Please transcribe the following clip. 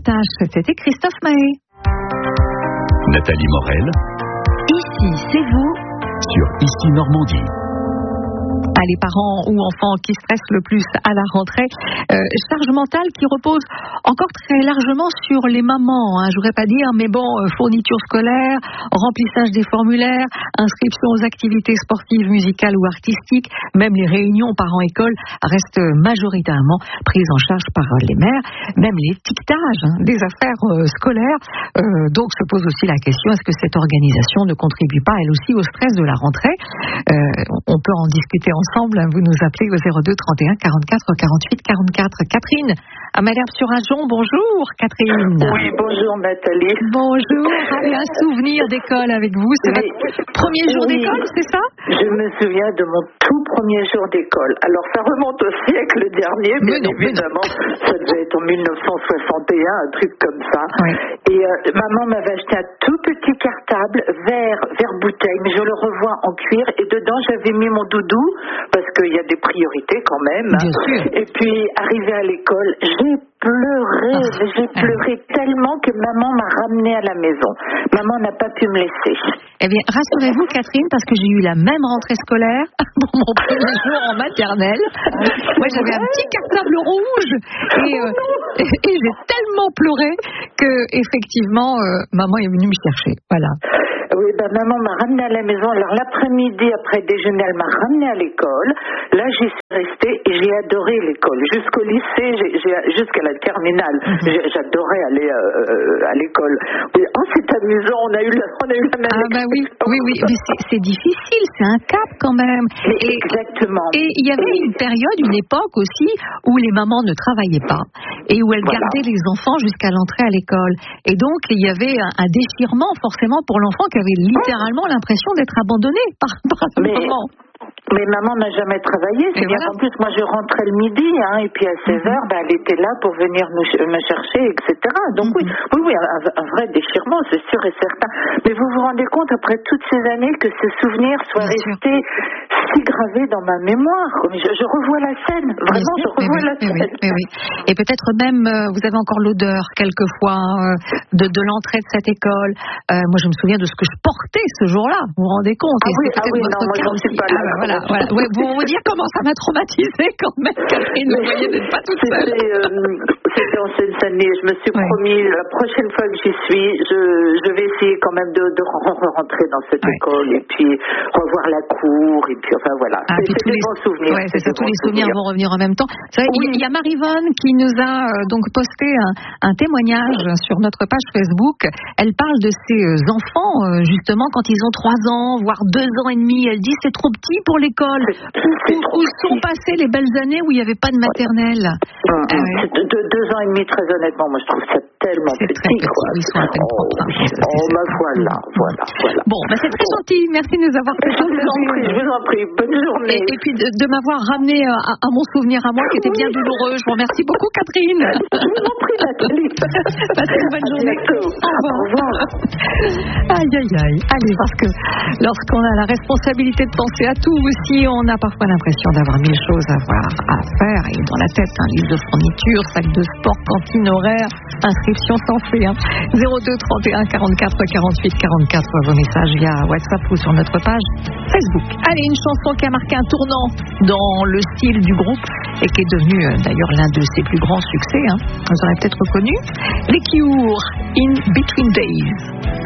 reportage, c'était Christophe Mahé. Nathalie Morel. Ici, c'est vous. Sur Ici Normandie. Les parents ou enfants qui stressent le plus à la rentrée, charge mentale qui repose encore très largement sur les mamans, je voudrais pas dire, mais bon, fourniture scolaire, remplissage des formulaires, inscription aux activités sportives, musicales ou artistiques, même les réunions parents-école restent majoritairement prises en charge par les mères, même l'étiquetage des affaires scolaires. Donc se pose aussi la question, est-ce que cette organisation ne contribue pas elle aussi au stress de la rentrée? On peut en discuter ensemble. Vous nous appelez au 02 31 44 48 44. Catherine, à Malherbe-sur-Ajon, bonjour Catherine. Oui, bonjour Nathalie. Bonjour, avez un souvenir d'école avec vous? C'est votre premier jour d'école, c'est ça? Je me souviens de mon tout premier jour d'école. Alors ça remonte au siècle dernier, bien évidemment. Ça devait être en 1961, un truc comme ça. Oui. Et maman m'avait acheté un tout petit cartable vert bouteille, mais je le revois en cuir, et dedans j'avais mis mon doudou, parce qu'il y a des priorités quand même. Bien sûr. Et puis, arrivée à l'école, j'ai pleuré tellement que maman m'a ramenée à la maison. Maman n'a pas pu me laisser. Eh bien, rassurez-vous Catherine, parce que j'ai eu la même rentrée scolaire pour mon premier jour en maternelle. Moi, j'avais un petit cartable rouge et j'ai tellement pleuré que, effectivement, maman est venue me chercher. Voilà. Oui, maman m'a ramenée à la maison. Alors l'après-midi, après déjeuner, elle m'a ramenée à l'école. Là, j'y suis restée et j'ai adoré l'école. Jusqu'au lycée, jusqu'à la terminale, j'adorais aller à l'école. Oui, c'est amusant. On a eu la même. Ah bah oui. Mais c'est difficile, c'est un cap quand même. Exactement. Et il y avait une période, une époque aussi, où les mamans ne travaillaient pas et où elles gardaient les enfants jusqu'à l'entrée à l'école. Et donc il y avait un déchirement forcément pour l'enfant qui avait littéralement l'impression d'être abandonné par sa maman. Mais maman n'a jamais travaillé, c'est bien qu'en plus moi je rentrais le midi, et puis à 16h, elle était là pour venir me chercher, etc. Donc oui, un vrai déchirement, c'est sûr et certain. Mais vous vous rendez compte, après toutes ces années, que ces souvenirs soient restés si gravés dans ma mémoire. Je revois la scène, vraiment, je revois la scène. Oui. Et peut-être même, vous avez encore l'odeur, quelquefois, de l'entrée de cette école. Moi, je me souviens de ce que je portais ce jour-là, vous vous rendez compte? Non, moi j'en suis pas là. Voilà. Ouais, vous dire comment ça m'a traumatisée quand même, Catherine. Vous voyez, d'être pas toute seule. C'était en Seine-Saint-Denis. Je me suis promis, la prochaine fois que j'y suis, je vais essayer quand même de rentrer dans cette école et puis revoir la cour et puis enfin voilà. C'est des bons souvenirs. Ouais, c'est ça. Tous les souvenirs vont revenir en même temps. Il y a Marivonne qui nous a donc posté un témoignage sur notre page Facebook. Elle parle de ses enfants justement quand ils ont 3 ans, voire 2 ans et demi. Elle dit c'est trop petit pour l'école. Où sont passées les belles années où il n'y avait pas de maternelle? 2 ans et demi, très honnêtement, moi je trouve ça tellement petit. Très petit. Ils sont à peine propres. Voilà. Bon, c'est très gentil. Merci de nous avoir fait ça. Je vous en prie. Bonne journée. Et puis de m'avoir ramené à mon souvenir à moi qui était bien douloureux. Je vous remercie beaucoup, Catherine. Je vous en prie, Nathalie. Passez une bonne journée. Au revoir. Aïe. Allez, parce que lorsqu'on a la responsabilité de penser à tout aussi, on a parfois l'impression d'avoir 1000 choses à faire. Et dans la tête, un livre de fourniture, sac de sport, cantine horaire, inscription sans fait. 02 31 44 48 44. Vos messages via WhatsApp ou sur notre page Facebook. Allez, une chanson qui a marqué un tournant dans le style du groupe et qui est devenu d'ailleurs l'un de ses plus grands succès. Vous aurez peut-être reconnu. Les Cure, In Between Days.